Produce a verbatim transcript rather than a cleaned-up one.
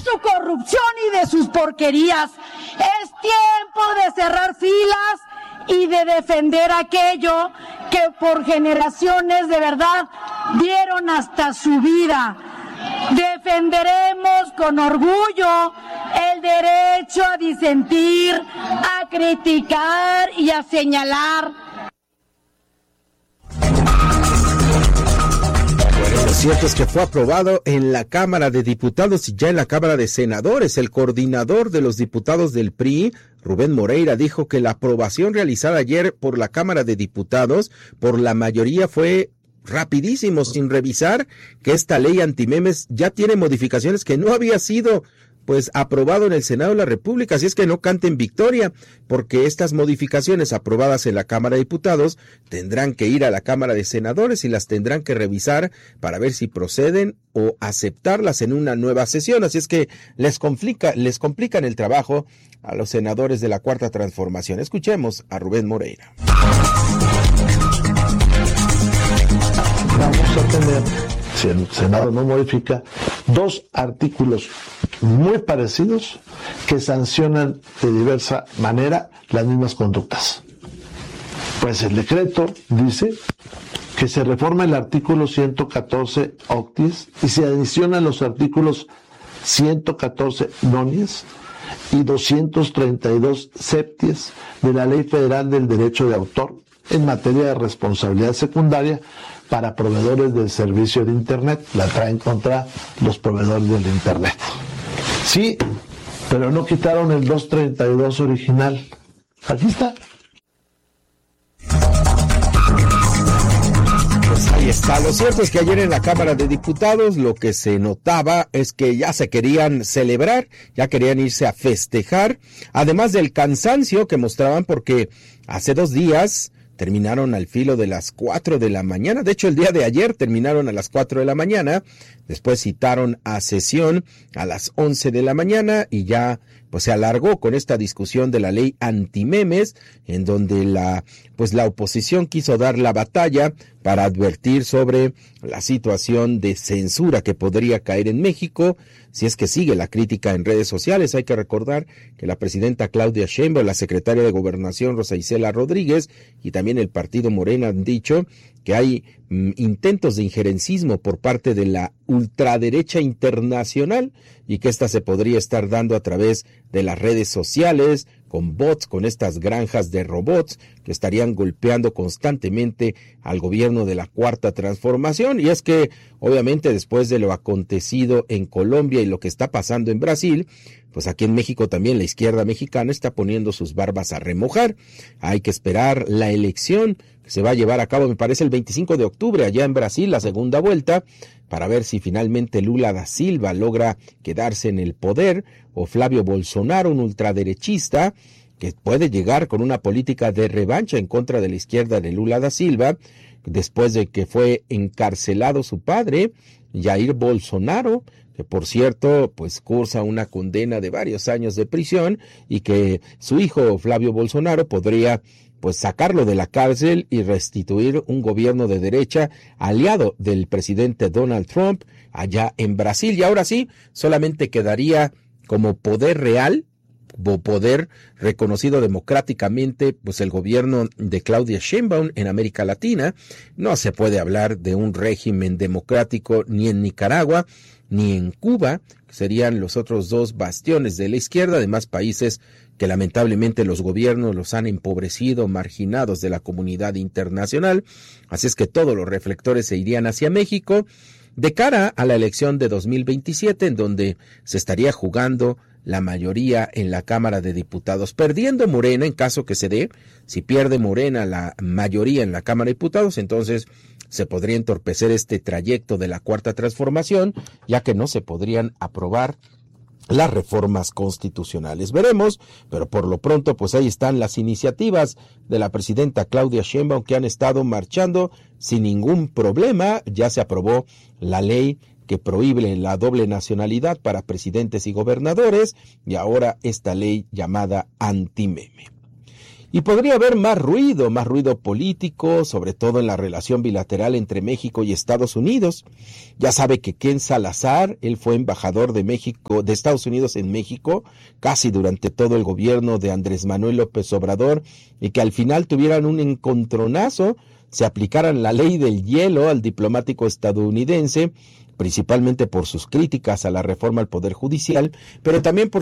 su corrupción y de sus porquerías. Es tiempo de cerrar filas y de defender aquello que por generaciones de verdad dieron hasta su vida. Defenderemos con orgullo el derecho a disentir, a criticar y a señalar. Lo cierto es que fue aprobado en la Cámara de Diputados y ya en la Cámara de Senadores. El coordinador de los diputados del P R I, Rubén Moreira, dijo que la aprobación realizada ayer por la Cámara de Diputados por la mayoría fue rapidísimo, sin revisar que esta ley antimemes ya tiene modificaciones que no había sido pues aprobado en el Senado de la República, así es que no canten victoria, porque estas modificaciones aprobadas en la Cámara de Diputados tendrán que ir a la Cámara de Senadores y las tendrán que revisar para ver si proceden o aceptarlas en una nueva sesión, así es que les complica, les complican el trabajo a los senadores de la Cuarta Transformación. Escuchemos a Rubén Moreira. Vamos a tener, si el Senado no modifica, dos artículos muy parecidos que sancionan de diversa manera las mismas conductas. Pues el decreto dice que se reforma el artículo ciento catorce octies y se adicionan los artículos ciento catorce nonies y doscientos treinta y dos septies de la Ley Federal del Derecho de Autor en materia de responsabilidad secundaria para proveedores del servicio de Internet. La traen contra los proveedores del Internet. Sí, pero no quitaron el doscientos treinta y dos original. Aquí está. Pues ahí está. Lo cierto es que ayer en la Cámara de Diputados lo que se notaba es que ya se querían celebrar, ya querían irse a festejar, además del cansancio que mostraban porque hace dos días terminaron al filo de las cuatro de la mañana. De hecho, el día de ayer terminaron a las cuatro de la mañana. Después citaron a sesión a las once de la mañana y ya pues se alargó con esta discusión de la ley antimemes, en donde la pues la oposición quiso dar la batalla para advertir sobre la situación de censura que podría caer en México si es que sigue la crítica en redes sociales. Hay que recordar que la presidenta Claudia Sheinbaum, la secretaria de Gobernación Rosa Isela Rodríguez y también el partido Morena han dicho que hay mm, intentos de injerencismo por parte de la ultraderecha internacional y que esta se podría estar dando a través de las redes sociales, con bots, con estas granjas de robots que estarían golpeando constantemente al gobierno de la Cuarta Transformación. Y es que, obviamente, después de lo acontecido en Colombia y lo que está pasando en Brasil, pues aquí en México también la izquierda mexicana está poniendo sus barbas a remojar. Hay que esperar la elección que se va a llevar a cabo, me parece, el veinticinco de octubre, allá en Brasil, la segunda vuelta, para ver si finalmente Lula da Silva logra quedarse en el poder, o Flavio Bolsonaro, un ultraderechista, que puede llegar con una política de revancha en contra de la izquierda de Lula da Silva, después de que fue encarcelado su padre, Jair Bolsonaro, que por cierto, pues cursa una condena de varios años de prisión, y que su hijo Flavio Bolsonaro podría pues sacarlo de la cárcel y restituir un gobierno de derecha aliado del presidente Donald Trump allá en Brasil. Y ahora sí, solamente quedaría como poder real, o poder reconocido democráticamente, pues el gobierno de Claudia Sheinbaum en América Latina. No se puede hablar de un régimen democrático ni en Nicaragua, ni en Cuba, que serían los otros dos bastiones de la izquierda, además países que lamentablemente los gobiernos los han empobrecido, marginados de la comunidad internacional. Así es que todos los reflectores se irían hacia México de cara a la elección de dos mil veintisiete, en donde se estaría jugando la mayoría en la Cámara de Diputados, perdiendo Morena en caso que se dé. Si pierde Morena la mayoría en la Cámara de Diputados, entonces se podría entorpecer este trayecto de la Cuarta Transformación, ya que no se podrían aprobar las reformas constitucionales. Veremos, pero por lo pronto pues ahí están las iniciativas de la presidenta Claudia Sheinbaum que han estado marchando sin ningún problema. Ya se aprobó la ley que prohíbe la doble nacionalidad para presidentes y gobernadores, y ahora esta ley llamada antimeme. Y podría haber más ruido, más ruido político, sobre todo en la relación bilateral entre México y Estados Unidos. Ya sabe que Ken Salazar, él fue embajador de México, de Estados Unidos en México, casi durante todo el gobierno de Andrés Manuel López Obrador, y que al final tuvieran un encontronazo, se aplicaran la ley del hielo al diplomático estadounidense, principalmente por sus críticas a la reforma al Poder Judicial, pero también por